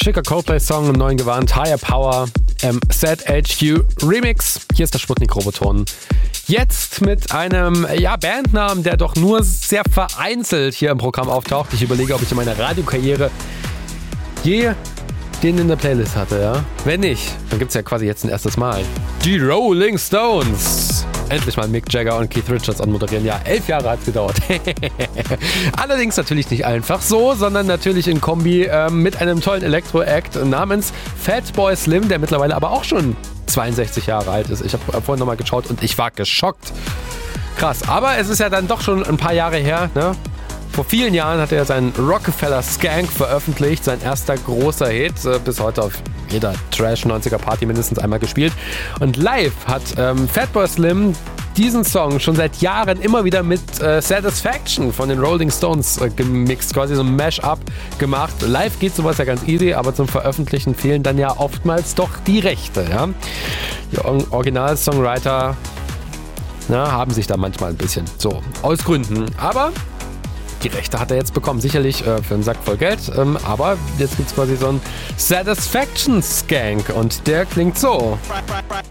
Schicker Coldplay-Song im neuen Gewand, Higher Power, ZHU Remix. Hier ist der Sputnik-Roboton. Jetzt mit einem Bandnamen, der doch nur sehr vereinzelt hier im Programm auftaucht. Ich überlege, ob ich in meiner Radiokarriere je den in der Playlist hatte, ja? Wenn nicht, dann gibt's ja quasi jetzt ein erstes Mal. Die Rolling Stones. Endlich mal Mick Jagger und Keith Richards anmoderieren. Ja, 11 Jahre hat's gedauert. Allerdings natürlich nicht einfach so, sondern natürlich in Kombi mit einem tollen Elektro-Act namens Fatboy Slim, der mittlerweile aber auch schon 62 Jahre alt ist. Ich habe vorhin nochmal geschaut und ich war geschockt. Krass, aber es ist ja dann doch schon ein paar Jahre her, ne? Vor vielen Jahren hat er seinen Rockefeller Skank veröffentlicht, sein erster großer Hit, bis heute auf jeder Trash-90er-Party mindestens einmal gespielt. Und live hat Fatboy Slim diesen Song schon seit Jahren immer wieder mit Satisfaction von den Rolling Stones gemixt, quasi so ein Mash-up gemacht. Live geht sowas ja ganz easy, aber zum Veröffentlichen fehlen dann ja oftmals doch die Rechte. Ja? Die Original-Songwriter haben sich da manchmal ein bisschen so aus Gründen. Aber die Rechte hat er jetzt bekommen, sicherlich für einen Sack voll Geld, aber jetzt gibt es quasi so einen Satisfaction-Skank und der klingt so.